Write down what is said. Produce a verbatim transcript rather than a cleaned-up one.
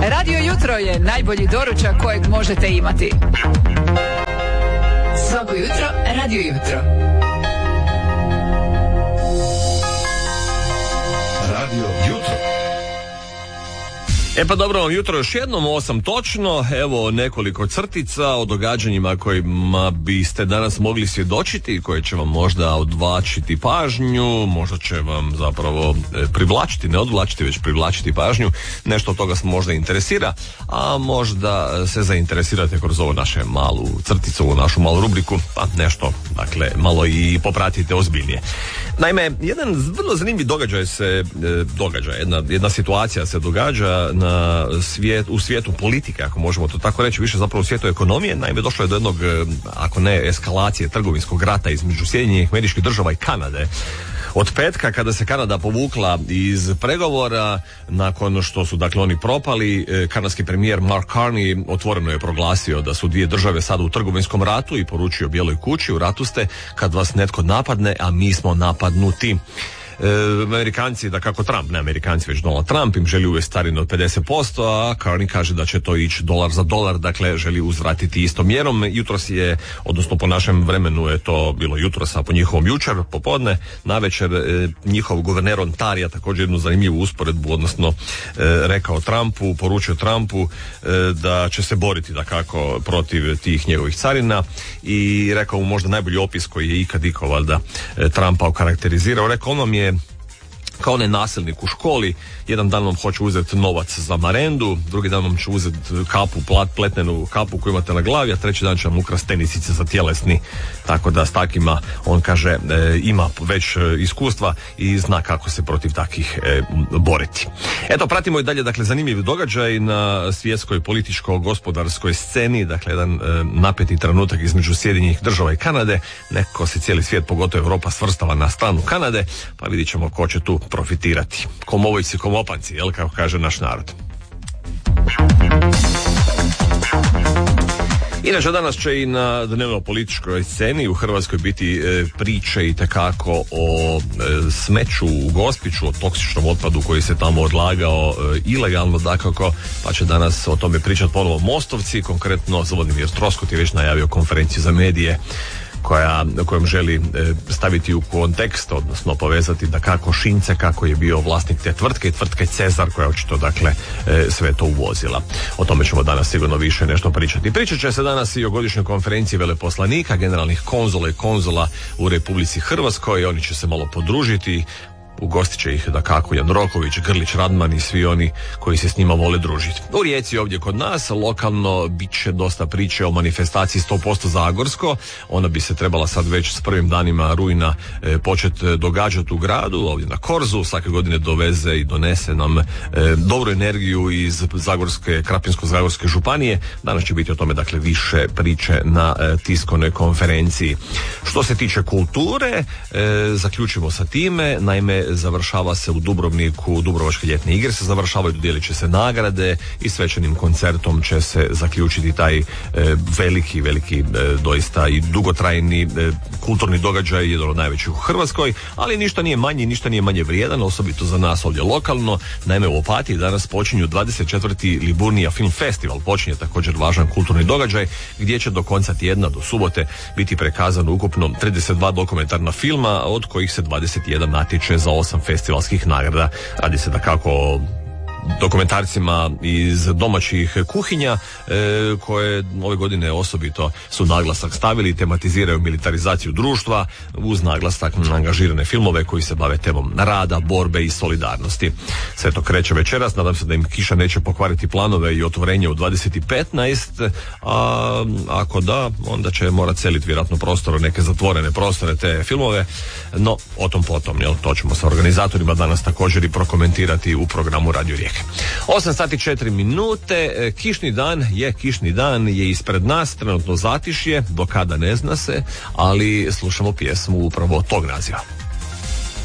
Radio Jutro je najbolji doručak kojeg možete imati. Svako jutro, Radio Jutro. Radio Jutro. E pa dobro vam jutro još jednom, osam točno, evo nekoliko crtica o događanjima kojima biste danas mogli svjedočiti, koje će vam možda odvlačiti pažnju, možda će vam zapravo e, privlačiti, ne odvlačiti, već privlačiti pažnju, nešto od toga se možda interesira, a možda se zainteresirate kroz ovu naše malu crticu, ovu našu malu rubriku, pa nešto, dakle, malo i popratite ozbiljnije. Naime, jedan vrlo zanimljiv događaj se e, događa, jedna, jedna situacija se događa na svijet, u svijetu politike, ako možemo to tako reći, više zapravo u svijetu ekonomije. Naime, došlo je do jednog, ako ne eskalacije trgovinskog rata između Sjedinjenih Američkih Država i Kanade. Od petka, kada se Kanada povukla iz pregovora, nakon što su dakle oni propali, kanadski premijer Mark Carney otvoreno je proglasio da su dvije države sada u trgovinskom ratu i poručio Bijeloj kući: u ratu ste kad vas netko napadne, a mi smo napadnuti. E, Amerikanci, da kako Trump, ne Amerikanci, već Donald Trump im želi uvesti carinu od pedeset posto, a Carney kaže da će to ići dolar za dolar, dakle želi uzvratiti istom mjerom. Jutros je, odnosno po našem vremenu je to bilo jutros, a po njihovom jučer, popodne, navečer, e, njihov guverner Ontarija također jednu zanimljivu usporedbu, odnosno e, rekao Trumpu, poručio Trumpu e, da će se boriti da kako protiv tih njegovih carina i rekao mu možda najbolji opis koji je ikad iko valjda e, Trumpa okarakterizirao. Rekao, on je kao onaj nasilnik u školi, jedan dan vam hoće uzeti novac za marendu, drugi dan vam će uzeti kapu, plat, pletnenu kapu koju imate na glavi, a treći dan će vam ukrasti tenisice za tjelesni. Tako da s takima, on kaže, e, ima već e, iskustva i zna kako se protiv takih e, boriti. Eto, pratimo i dalje, dakle, zanimljiv događaj na svjetskoj političko-gospodarskoj sceni, dakle, jedan e, napeti trenutak između Sjedinjenih Država i Kanade. Neko se cijeli svijet, pogotovo Europa, svrstava na stranu Kanade, pa vidit ćemo ko će tu profitirati. Komovojci, komopanci, jel, kako kaže naš narod. Inače, danas će i na dnevno-političkoj sceni u Hrvatskoj biti e, priče i tekako o e, smeću u Gospiću, o toksičnom otpadu koji se tamo odlagao e, ilegalno, dakako, pa će danas o tome pričati ponovo Mostovci, konkretno Zvonimir Troskot je već najavio konferenciju za medije koja, kojom želi e, staviti u kontekst, odnosno povezati da kako Šince, kako je bio vlasnik te tvrtke i tvrtke Cezar koja očito dakle e, sve to uvozila. O tome ćemo danas sigurno više nešto pričati. Pričat će se danas i o godišnjoj konferenciji veleposlanika, generalnih konzula i konzula u Republici Hrvatskoj. Oni će se malo podružiti. Ugostit će ih da kako Jandroković, Grlić, Radman i svi oni koji se s njima vole družiti. U Rijeci ovdje kod nas lokalno bit će dosta priče o manifestaciji sto posto Zagorsko. Ona bi se trebala sad već s prvim danima rujna e, početi događati u gradu, ovdje na Korzu. Svake godine doveze i donese nam e, dobru energiju iz Zagorske, Krapinsko-zagorske županije. Danas će biti o tome dakle više priče na e, tiskovnoj konferenciji. Što se tiče kulture, e, zaključimo sa time. Naime, završava se u Dubrovniku, Dubrovačke ljetne igre se završavaju, dodijelit će se nagrade i svečanim koncertom će se zaključiti taj e, veliki, veliki e, doista i dugotrajni e, kulturni događaj, jedan od najvećih u Hrvatskoj, ali ništa nije manje, ništa nije manje vrijedan, osobito za nas ovdje lokalno. Naime, u Opatiji danas počinju dvadeset četvrti Liburnija Film Festival, počinje također važan kulturni događaj gdje će do konca tjedna, do subote, biti prikazano ukupno trideset dva dokumentarna filma, od kojih se dvadeset jedan natječe za osam festivalskih nagrada. Radi se da kako dokumentarcima iz domaćih kuhinja e, koje ove godine osobito su naglasak stavili i tematiziraju militarizaciju društva uz naglasak na angažirane filmove koji se bave temom rada, borbe i solidarnosti. Sve to kreće večeras, nadam se da im kiša neće pokvariti planove i otvorenje u dvadeset petnaest, a ako da, onda će morati seliti vjerojatno prostor, neke zatvorene prostore te filmove, no o tom potom, jel, to ćemo sa organizatorima danas također i prokomentirati u programu Radio Rijeka. osam sati četiri minute, kišni dan je, kišni dan je ispred nas, trenutno zatišje, do kada ne zna se, ali slušamo pjesmu upravo tog naziva.